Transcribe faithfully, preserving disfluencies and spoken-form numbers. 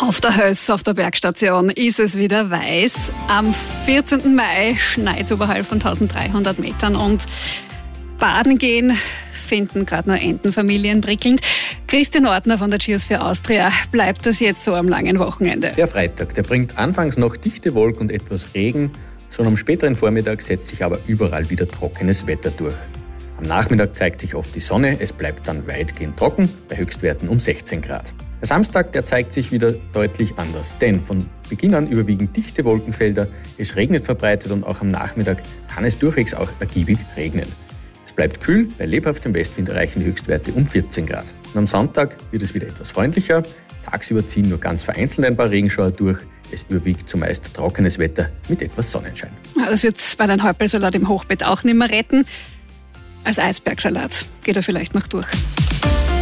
Auf der Höss, auf der Bergstation, ist es wieder weiß. Am vierzehnten Mai schneit es oberhalb von dreizehnhundert Metern und baden gehen finden gerade nur Entenfamilien prickelnd. Christian Ortner von der Cheers für Austria. Bleibt das jetzt so am langen Wochenende? Der Freitag, der bringt anfangs noch dichte Wolken und etwas Regen. Schon am späteren Vormittag setzt sich aber überall wieder trockenes Wetter durch. Am Nachmittag zeigt sich oft die Sonne, es bleibt dann weitgehend trocken, bei Höchstwerten um sechzehn Grad. Der Samstag, der zeigt sich wieder deutlich anders, denn von Beginn an überwiegen dichte Wolkenfelder, es regnet verbreitet und auch am Nachmittag kann es durchwegs auch ergiebig regnen. Es bleibt kühl, bei lebhaftem Westwind erreichen die Höchstwerte um vierzehn Grad. Und am Sonntag wird es wieder etwas freundlicher, tagsüber ziehen nur ganz vereinzelt ein paar Regenschauer durch, es überwiegt zumeist trockenes Wetter mit etwas Sonnenschein. Ja, das wird bei den Häupelsalat im Hochbett auch nicht mehr retten. Als Eisbergsalat geht er vielleicht noch durch.